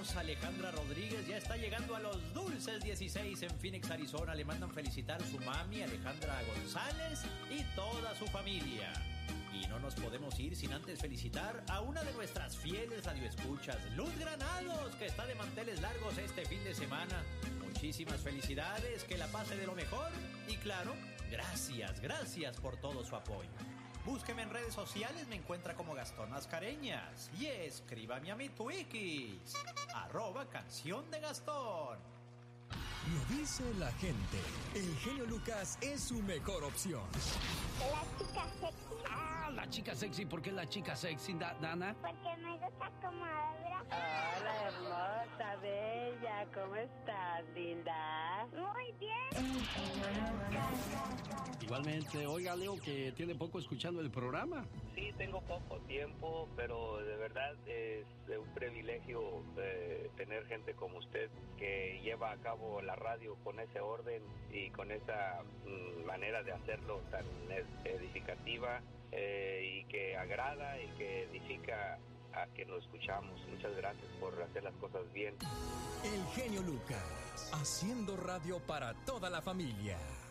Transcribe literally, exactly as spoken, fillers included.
hermosa Alejandra Rodríguez ya está llegando a los dulces dieciséis en Phoenix, Arizona. Le mandan felicitar a su mami, Alejandra González, y toda su familia. Y no nos podemos ir sin antes felicitar a una de nuestras fieles radioescuchas, Luz Granados, que está de manteles largos este fin de semana. Muchísimas felicidades, que la pase de lo mejor. Y claro, gracias, gracias por todo su apoyo. Búsqueme en redes sociales, me encuentra como Gastón Mascareñas. Y escríbame a mi Twikis, arroba Canción de Gastón. Lo dice la gente. El genio Lucas es su mejor opción. La chica sexy. Ah, la chica sexy. ¿Por qué la chica sexy, da- Dana? Porque me gusta como habla. Hola, hermosa, bella. ¿Cómo estás, linda? Muy bien. Igualmente, oiga, Leo, que tiene poco escuchando el programa. Sí, tengo poco tiempo, pero de verdad es un privilegio eh, tener gente como usted que lleva a cabo la radio con ese orden y con esa mm, manera de hacerlo tan edificativa eh, y que agrada y que edifica a que nos escuchamos. Muchas gracias por hacer las cosas bien. El genio Lucas, haciendo radio para toda la familia.